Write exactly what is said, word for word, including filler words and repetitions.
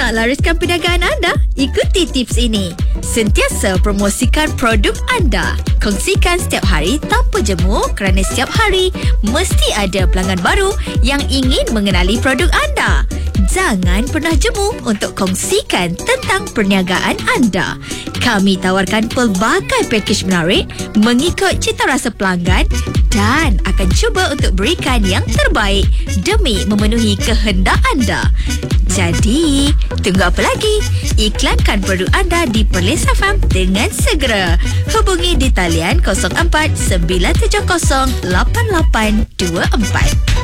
Nak lariskan perniagaan anda? Ikuti tips ini. Sentiasa promosikan produk anda. Kongsikan setiap hari tanpa jemu kerana setiap hari mesti ada pelanggan baru yang ingin mengenali produk anda. Jangan pernah jemu untuk kongsikan tentang perniagaan anda. Kami tawarkan pelbagai pakej menarik mengikut cita rasa pelanggan dan akan cuba untuk berikan yang terbaik demi memenuhi kehendak anda. Jadi, tunggu apa lagi? Iklankan produk anda di Perlis F M dengan segera. Hubungi di talian kosong empat sembilan tujuh kosong lapan lapan dua empat.